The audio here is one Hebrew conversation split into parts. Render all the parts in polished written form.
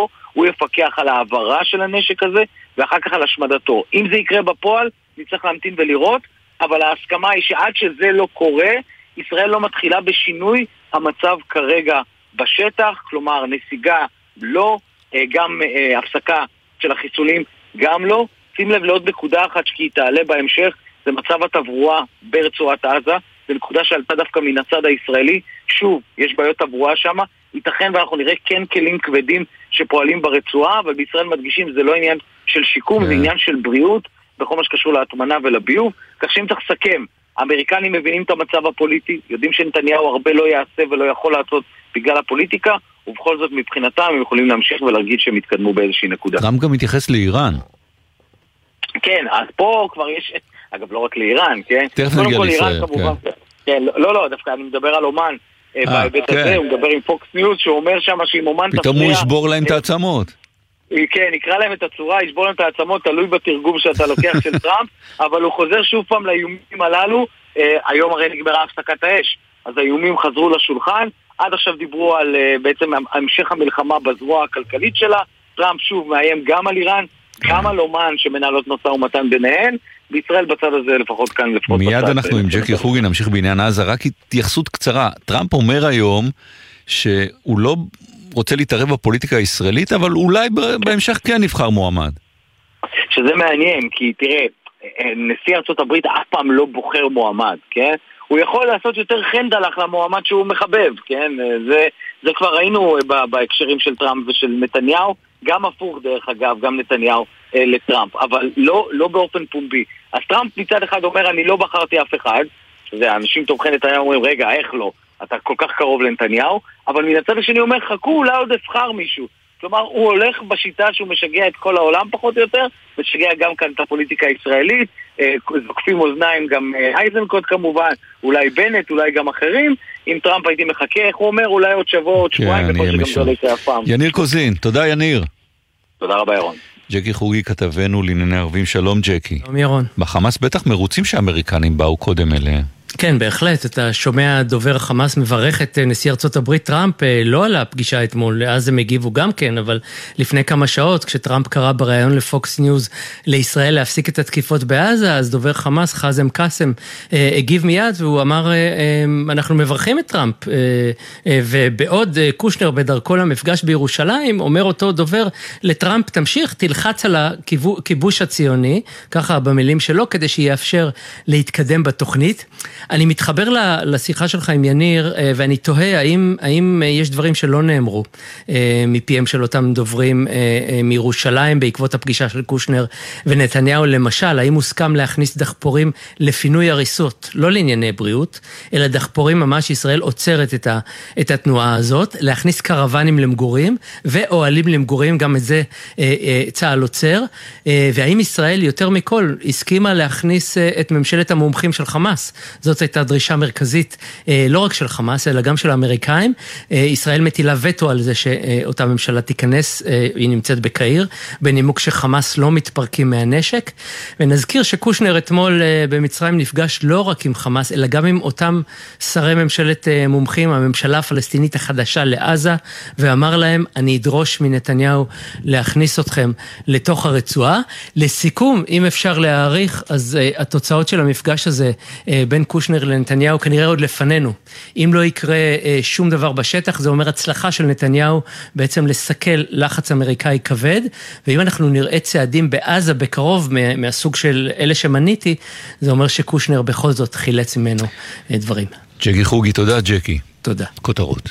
שלו, הוא יפקח על העברה של הנשק הזה, ואחר כך על השמדתו. אם זה יקרה בפועל, נצטרך להמתין ולראות, אבל ההסכמה היא שעד שזה לא קורה, ישראל לא מתחילה בשינוי המצב כרגע בשטח, כלומר נסיגה לא, גם הפסקה של החיסולים גם לא. שים לב לעוד נקודה אחת שהיא תעלה בהמשך, זה מצב התברואה ברצועת עזה, זה נקודה שעלתה דווקא מן הצד הישראלי, שוב, יש בעיות תברואה שם, ייתכן ואנחנו נראה כן כלים כבדים שפועלים ברצועה, אבל בישראל מדגישים זה לא עניין של שיקום, זה עניין של בריאות, בכל מה שקשור להטמנה ולביוב, כך שאם צריך לסכם, האמריקנים מבינים את המצב הפוליטי, יודעים שנתניהו הרבה לא יעשה ולא יכול לעשות בגלל הפוליטיקה, ובכל זאת מבחינתם הם יכולים להמשיך ולהרגיש שהם יתקדמו באיזושהי נקודה. טראמפ גם מתייחס לאיראן. כן, אז פה כבר יש, אגב לא רק לאיראן, כן? תכף נגיע לישראל, כן. לא, דווקא אני מדבר על אומן, בהיבט הזה, הוא מדבר עם פוקס ניוז, שהוא אומר שם שאם אומן תפריע... פתאום הוא ישבור להם את העצמות. כן, נקרא להם את הצורה, ישבור להם את העצמות, תלוי בתרגום שאתה לוקח של טראמפ, אבל הוא חוזר שוב פעם לאיומים הללו, היום הרי נגמרה הפסקת האש, אז האיומים חזרו לשולחן, עד עכשיו דיברו על בעצם המשך המלחמה בזרוע הכלכלית שלה, טראמפ שוב מאיים גם על איראן, גם על אומן שמנהלות נושא ומתן ביניהן, בישראל בצד הזה לפחות כאן לפחות מיד בצד. אנחנו עם ג'קי חוגי נמשיך בעניין עזה, רק התייחסות קצרה. טראמפ אומר היום שהוא לא רוצה להתערב בפוליטיקה הישראלית, אבל אולי בהמשך כן נבחר מועמד. שזה מעניין, כי תראה, נשיא ארצות הברית אף פעם לא בוחר מועמד, כן? הוא יכול לעשות יותר חנדלח למועמד שהוא מחבב, כן? זה כבר ראינו בהקשרים של טראמפ ושל נתניהו, גם הפוך דרך אגב, גם נתניהו לטראמפ, אבל לא באופן פומבי. אז טראמפ מצד אחד אומר, אני לא בחרתי אף אחד, אנשים תומכי נתניהו אומרים, רגע, איך לא? אתה כל כך קרוב לנתניהו, אבל מן הצד השני אומר, חכו, אולי עוד אבחר מישהו. כלומר, הוא הולך בשיטה שהוא משגע את כל העולם פחות או יותר, משגע גם כאן את הפוליטיקה הישראלית, זוקפים אוזניים גם אייזנקוט כמובן, אולי בנט, אולי גם אחרים. אם טראמפ הייתי מחכה, איך הוא אומר, אולי עוד שבוע, עוד שבועיים, וכל שגם זה לא יקרה אף פעם. יניר קוזין, תודה יניר. תודה רבה ירון. ג'קי חוגי כתבנו לענייני ערבים, שלום ג'קי. שלום ירון. בחמאס בטח מרוצים שהאמריקנים באו קודם אליהם. כן, בהחלט. אתה שומע דובר החמאס מברך את נשיא ארצות הברית טראמפ, לא על הפגישה אתמול, אז הם הגיבו גם כן, אבל לפני כמה שעות, כשטראמפ קרא בראיון לפוקס ניוז לישראל להפסיק את התקיפות בעזה, אז דובר חמאס, חזם קאסם, הגיב מיד, והוא אמר, אנחנו מברכים את טראמפ, ובעוד קושנר בדרכו למפגש בירושלים, אומר אותו דובר לטראמפ, תמשיך, תלחץ על הכיבוש הציוני, ככה במילים שלו, כדי שיאפשר להתקדם בתוכנית. אני מתחבר לשיחה שלך עם יניר, ואני תוהה האם יש דברים שלא נאמרו מפיהם של אותם דוברים מירושלים בעקבות הפגישה של קושנר ונתניהו, למשל, האם מוסכם להכניס דחפורים לפינוי הריסות, לא לענייני בריאות, אלא דחפורים ממש ישראל עוצרת את התנועה הזאת, להכניס קרוונים למגורים ואוהלים למגורים, גם את זה צה"ל עוצר, והאם ישראל יותר מכל הסכימה להכניס את ממשלת המומחים של חמאס, זאת הייתה דרישה מרכזית, לא רק של חמאס, אלא גם של האמריקאים. ישראל מטילה וטו על זה שאותה ממשלה תיכנס, היא נמצאת בקהיר, בנימוק שחמאס לא מתפרקים מהנשק. ונזכיר שקושנר אתמול במצרים נפגש לא רק עם חמאס, אלא גם עם אותם שרי ממשלת מומחים, הממשלה הפלסטינית החדשה לעזה, ואמר להם, אני אדרוש מנתניהו להכניס אתכם לתוך הרצועה. לסיכום, אם אפשר להעריך, אז התוצאות של המפגש הזה בין קושנר לנתניהו כנראה עוד לפנינו. אם לא יקרה שום דבר בשטח, זה אומר הצלחה של נתניהו בעצם לסכל לחץ אמריקאי כבד, ואם אנחנו נראה צעדים בעזה בקרוב מהסוג של אלה שמניתי, זה אומר שקושנר בכל זאת חילץ ממנו דברים. ג'קי חוגי, תודה ג'קי. תודה. כותרות.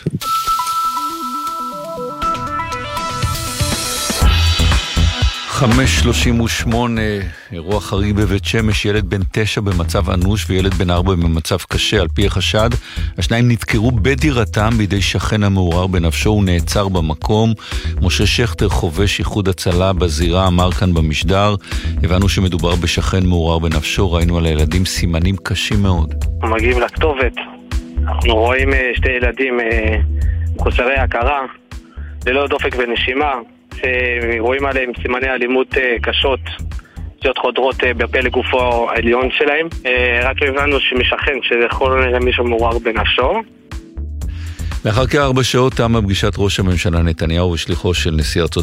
5:38, אירוע חריג בבית שמש, ילד בן 9 במצב אנוש וילד בן 4 במצב קשה על פי החשד. השניים נתקרו בדירתם בידי שכן המעורר בנפשו, הוא נעצר במקום. משה שכטר, חובש איחוד הצלה בזירה, אמר כאן במשדר, הבנו שמדובר בשכן מעורר בנפשו, ראינו על הילדים סימנים קשים מאוד. מגיעים לכתובת, אנחנו רואים שתי ילדים מחוסרי הכרה, ללא דופק ונשימה, שרואים עליהם סימני אלימות קשות להיות חודרות בפה לגופו העליון שלהם. רק הבנו שמשכן שזה יכול להיות מישהו מעורר בנפשו. לאחר כ4 שעות תמה פגישת ראש הממשלה נתניהו ושליחו של נשיא ארצות